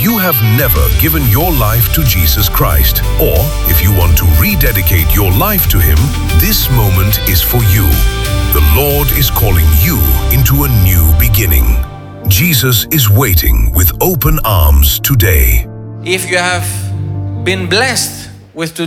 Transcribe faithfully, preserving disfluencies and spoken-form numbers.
you have never given your life to Jesus Christ, or if you want to rededicate your life to Him, this moment is for you. The Lord is calling you into a new beginning. Jesus is waiting with open arms today. If you have been blessed with